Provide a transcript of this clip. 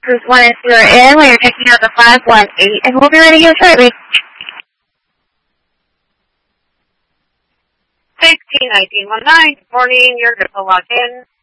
Cruise 1 is we are in. We are taking out the 518, and we'll be ready to go shortly. Safety 1919, good morning. You're good to lock in.